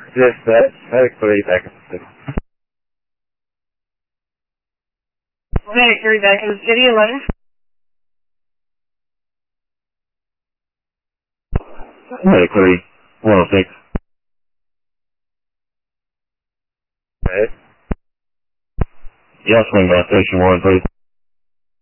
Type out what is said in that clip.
Dispatch, Medic 3 back in the city. Medic 3 back in the city, 11. Medic 3, 106. Okay. Y'all swing by station 1, please.